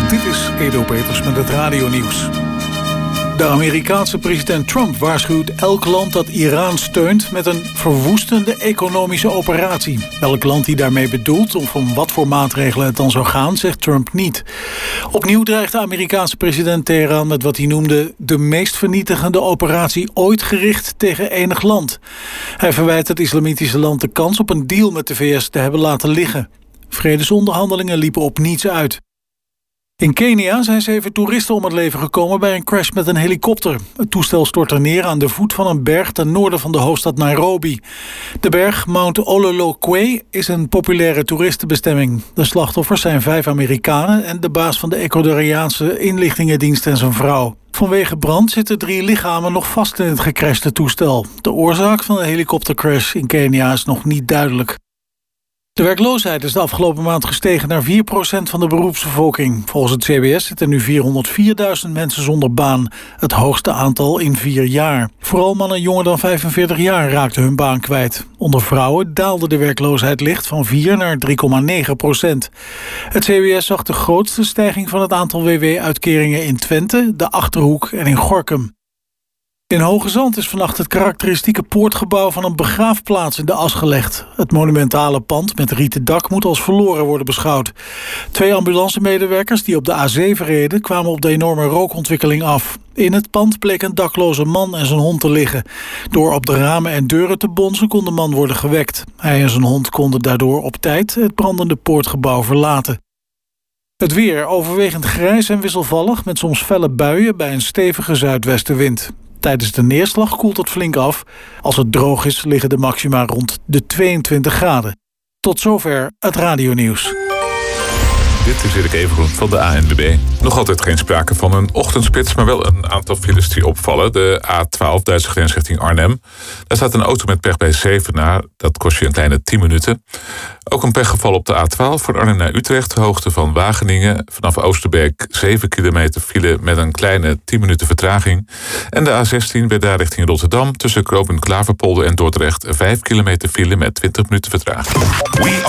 Dit is Edo Peters met het radionieuws. De Amerikaanse president Trump waarschuwt elk land dat Iran steunt met een verwoestende economische operatie. Welk land hij daarmee bedoelt of om wat voor maatregelen het dan zou gaan, zegt Trump niet. Opnieuw dreigt de Amerikaanse president Teheran met wat hij noemde de meest vernietigende operatie ooit gericht tegen enig land. Hij verwijt het islamitische land de kans op een deal met de VS te hebben laten liggen. Vredesonderhandelingen liepen op niets uit. In Kenia zijn 7 toeristen om het leven gekomen bij een crash met een helikopter. Het toestel stortte neer aan de voet van een berg ten noorden van de hoofdstad Nairobi. De berg Mount Ololokwe is een populaire toeristenbestemming. De slachtoffers zijn 5 Amerikanen en de baas van de Ecuadoriaanse inlichtingendienst en zijn vrouw. Vanwege brand zitten 3 lichamen nog vast in het gecrashte toestel. De oorzaak van de helikoptercrash in Kenia is nog niet duidelijk. De werkloosheid is de afgelopen maand gestegen naar 4% van de beroepsbevolking. Volgens het CBS zitten nu 404.000 mensen zonder baan. Het hoogste aantal in 4 jaar. Vooral mannen jonger dan 45 jaar raakten hun baan kwijt. Onder vrouwen daalde de werkloosheid licht van 4 naar 3,9%. Het CBS zag de grootste stijging van het aantal WW-uitkeringen in Twente, de Achterhoek en in Gorinchem. In Hoge Zand is vannacht het karakteristieke poortgebouw van een begraafplaats in de as gelegd. Het monumentale pand met rieten dak moet als verloren worden beschouwd. 2 ambulancemedewerkers die op de A7 reden kwamen op de enorme rookontwikkeling af. In het pand bleek een dakloze man en zijn hond te liggen. Door op de ramen en deuren te bonzen kon de man worden gewekt. Hij en zijn hond konden daardoor op tijd het brandende poortgebouw verlaten. Het weer overwegend grijs en wisselvallig met soms felle buien bij een stevige zuidwestenwind. Tijdens de neerslag koelt het flink af. Als het droog is, liggen de maxima rond de 22 graden. Tot zover het radionieuws. Dit is Erik Evengroen van de ANWB. Nog altijd geen sprake van een ochtendspits, maar wel een aantal files die opvallen. De A12, Duitse grens richting Arnhem. Daar staat een auto met pech bij Zevenaar. Dat kost je een kleine 10 minuten. Ook een pechgeval op de A12 van Arnhem naar Utrecht, de hoogte van Wageningen. Vanaf Oosterbeek 7 kilometer file met een kleine 10 minuten vertraging. En de A16 bij daar richting Rotterdam tussen Knooppunt Klaverpolder en Dordrecht 5 kilometer file met 20 minuten vertraging.